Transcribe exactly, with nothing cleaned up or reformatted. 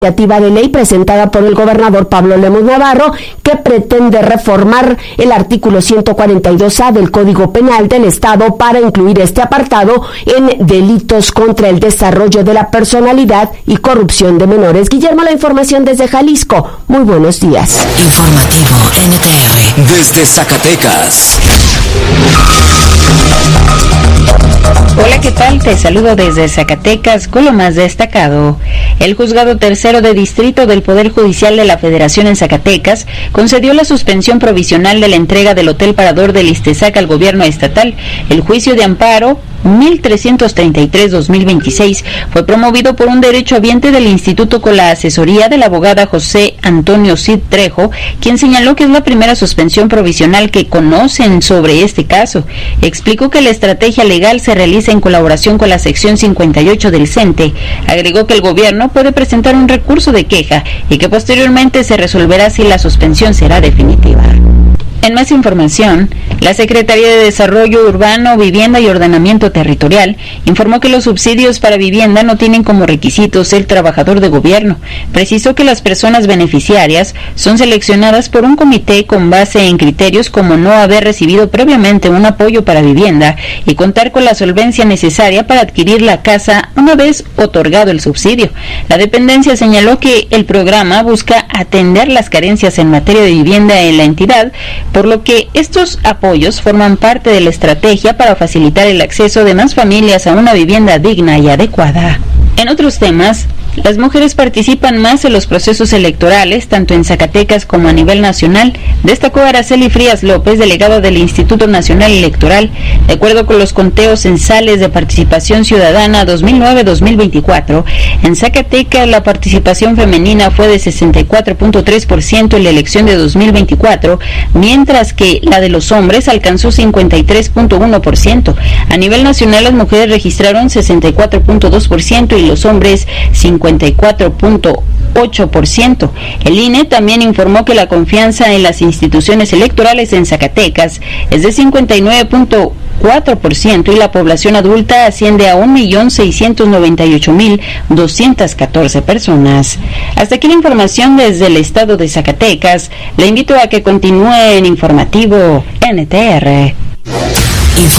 iniciativa de ley presentada por el gobernador Pablo Lemus Navarro, que pretende reformar el artículo ciento cuarenta y dos A del Código Penal del Estado para incluir este apartado en delitos contra el desarrollo de la personalidad y corrupción de menores. Guillermo, la información desde Jalisco. Muy buenos días. Informativo N T R. Desde Zacatecas. Hola, ¿qué tal? Te saludo desde Zacatecas con lo más destacado. El Juzgado Tercero de Distrito del Poder Judicial de la Federación en Zacatecas concedió la suspensión provisional de la entrega del Hotel Parador del Ixtezac al gobierno estatal. El juicio de amparo mil trescientos treinta y tres guión dos mil veintiséis fue promovido por un derechohabiente del instituto con la asesoría de la abogada José Antonio Cid Trejo, quien señaló que es la primera suspensión provisional que conocen sobre este caso. Explicó que la estrategia legal se realiza en colaboración con la sección cincuenta y ocho del CENTE. Agregó que el gobierno puede presentar un recurso de queja y que posteriormente se resolverá si la suspensión será definitiva. En más información, la Secretaría de Desarrollo Urbano, Vivienda y Ordenamiento Territorial informó que los subsidios para vivienda no tienen como requisito ser trabajador de gobierno. Precisó que las personas beneficiarias son seleccionadas por un comité con base en criterios como no haber recibido previamente un apoyo para vivienda y contar con la solvencia necesaria para adquirir la casa una vez otorgado el subsidio. La dependencia señaló que el programa busca atender las carencias en materia de vivienda en la entidad, por lo que estos apoyos forman parte de la estrategia para facilitar el acceso de más familias a una vivienda digna y adecuada. En otros temas, las mujeres participan más en los procesos electorales, tanto en Zacatecas como a nivel nacional, destacó Araceli Frías López, delegada del Instituto Nacional Electoral. De acuerdo con los conteos censales de participación ciudadana dos mil nueve a dos mil veinticuatro, en Zacatecas la participación femenina fue de sesenta y cuatro punto tres por ciento en la elección de dos mil veinticuatro, mientras que la de los hombres alcanzó cincuenta y tres punto uno por ciento. A nivel nacional las mujeres registraron sesenta y cuatro punto dos por ciento y los hombres cincuenta y cuatro punto ocho por ciento. El I N E también informó que la confianza en las instituciones electorales en Zacatecas es de cincuenta y nueve punto cuatro por ciento y la población adulta asciende a un millón seiscientos noventa y ocho mil doscientas catorce personas. Hasta aquí la información desde el estado de Zacatecas. Le invito a que continúe en Informativo N T R.